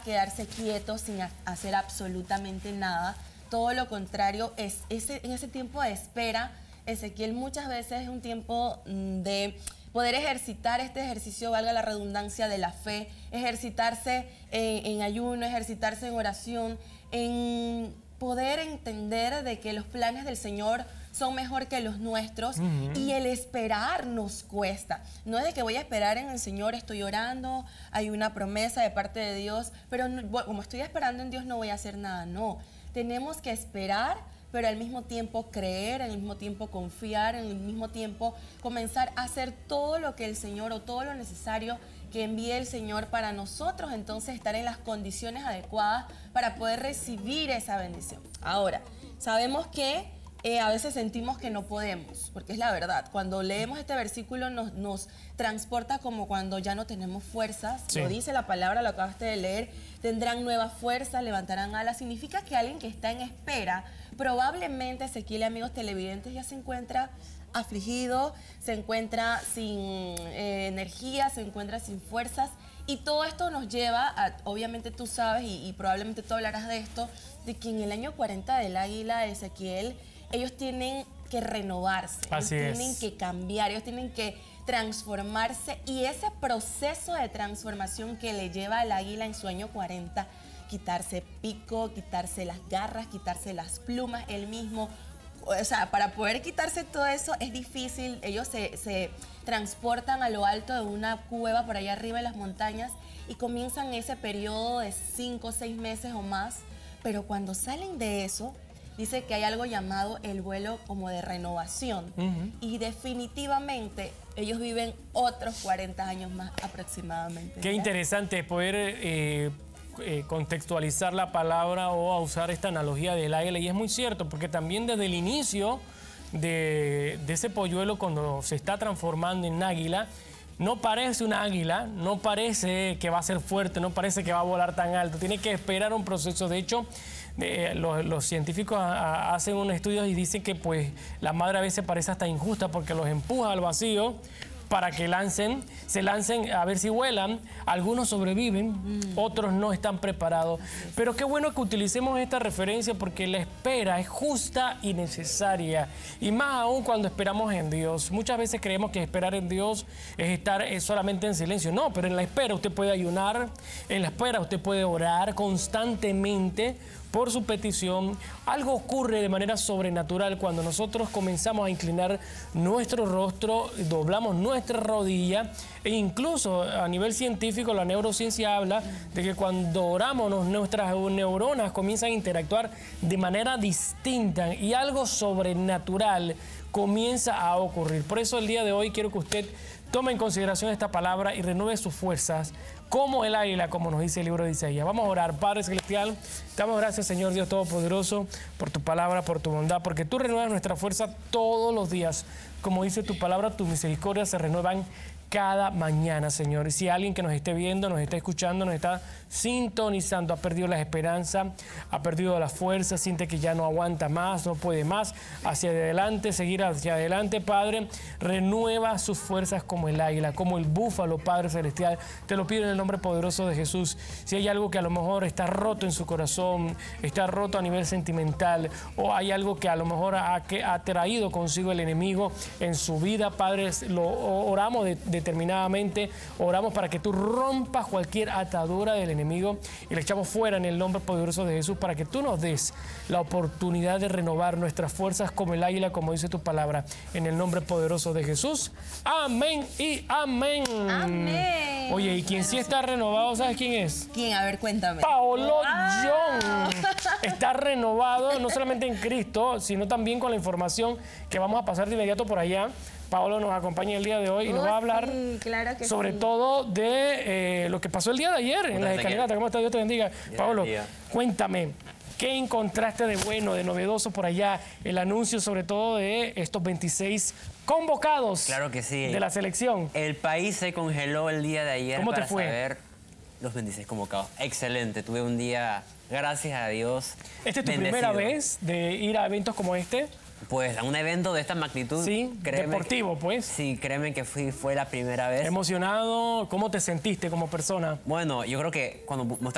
quedarse quieto sin hacer absolutamente nada. Todo lo contrario, en ese tiempo de espera, Ezequiel, muchas veces es un tiempo de poder ejercitar este ejercicio, valga la redundancia, de la fe, ejercitarse en ayuno, ejercitarse en oración, en poder entender de que los planes del Señor son mejor que los nuestros y el esperar nos cuesta. No es de que voy a esperar en el Señor, estoy orando, hay una promesa de parte de Dios, pero como estoy esperando en Dios no voy a hacer nada. No, tenemos que esperar, pero al mismo tiempo creer, al mismo tiempo confiar, al mismo tiempo comenzar a hacer todo lo que el Señor o todo lo necesario que envíe el Señor para nosotros, entonces estar en las condiciones adecuadas para poder recibir esa bendición. Ahora, sabemos que a veces sentimos que no podemos, porque es la verdad. Cuando leemos este versículo nos transporta como cuando ya no tenemos fuerzas. Sí. Lo dice la palabra, lo acabaste de leer. Tendrán nuevas fuerzas, levantarán alas. Significa que alguien que está en espera, probablemente, Ezequiel y amigos televidentes, ya se encuentra afligido, se encuentra sin energía, se encuentra sin fuerzas. Y todo esto nos lleva a, obviamente tú sabes, y probablemente tú hablarás de esto, de que en el año 40 del águila, Ezequiel, ellos tienen que renovarse, tienen que cambiar, ellos tienen que transformarse, y ese proceso de transformación que le lleva al águila en su año 40, quitarse pico, quitarse las garras, quitarse las plumas, él mismo. O sea, para poder quitarse todo eso es difícil. Ellos se transportan a lo alto de una cueva por allá arriba en las montañas y comienzan ese periodo de 5 o 6 meses o más. Pero cuando salen de eso, dice que hay algo llamado el vuelo como de renovación. Y definitivamente ellos viven otros 40 años más aproximadamente. Qué interesante poder contextualizar la palabra o usar esta analogía del águila, y es muy cierto, porque también desde el inicio de ese polluelo, cuando se está transformando en águila, no parece un águila, no parece que va a ser fuerte, no parece que va a volar tan alto, tiene que esperar un proceso. De hecho, los científicos hacen unos estudios y dicen que pues la madre a veces parece hasta injusta porque los empuja al vacío para que se lancen a ver si vuelan. Algunos sobreviven, otros no están preparados. Pero qué bueno que utilicemos esta referencia, porque la espera es justa y necesaria. Y más aún cuando esperamos en Dios. Muchas veces creemos que esperar en Dios es estar solamente en silencio. No, pero en la espera usted puede ayunar, en la espera usted puede orar constantemente por su petición. Algo ocurre de manera sobrenatural cuando nosotros comenzamos a inclinar nuestro rostro, doblamos nuestra rodilla, e incluso a nivel científico la neurociencia habla de que cuando oramos nuestras neuronas comienzan a interactuar de manera distinta y algo sobrenatural comienza a ocurrir. Por eso el día de hoy quiero que usted tome en consideración esta palabra y renueve sus fuerzas como el águila, como nos dice el libro de Isaías. Vamos a orar. Padre Celestial, te damos gracias, Señor Dios Todopoderoso, por tu palabra, por tu bondad, porque tú renuevas nuestra fuerza todos los días. Como dice tu palabra, tus misericordias se renuevan cada mañana, Señor. Y si alguien que nos esté viendo, nos está escuchando, nos está sintonizando, ha perdido la esperanza, ha perdido la fuerza, siente que ya no aguanta más, no puede más, hacia adelante, seguir hacia adelante, Padre, renueva sus fuerzas como el águila, como el búfalo, Padre Celestial. Te lo pido en el nombre poderoso de Jesús. Si hay algo que a lo mejor está roto en su corazón, está roto a nivel sentimental, o hay algo que a lo mejor ha traído consigo el enemigo en su vida, Padre, lo oramos determinadamente, oramos para que tú rompas cualquier atadura del enemigo y le echamos fuera en el nombre poderoso de Jesús, para que tú nos des la oportunidad de renovar nuestras fuerzas como el águila, como dice tu palabra, en el nombre poderoso de Jesús. Amén y amén. Amén. Oye, y quien sí está renovado, ¿sabes quién es? ¿Quién? A ver, cuéntame. Paolo John está renovado, no solamente en Cristo, sino también con la información que vamos a pasar de inmediato por allá. Paolo nos acompaña el día de hoy y nos va a hablar sobre todo de lo que pasó el día de ayer en la escalinata. ¿Cómo está? Dios te bendiga. Paolo, cuéntame, ¿qué encontraste de bueno, de novedoso por allá? El anuncio sobre todo de estos 26 convocados, claro que sí, de la selección. El país se congeló el día de ayer. ¿Cómo te para fue? Saber los 26 convocados. Excelente, tuve un día, gracias a Dios, ¿Esta es tu primera vez de ir a eventos como este? Pues a un evento de esta magnitud. Sí, deportivo, pues. Sí, créeme que fue la primera vez. ¿Emocionado? ¿Cómo te sentiste como persona? Bueno, yo creo que cuando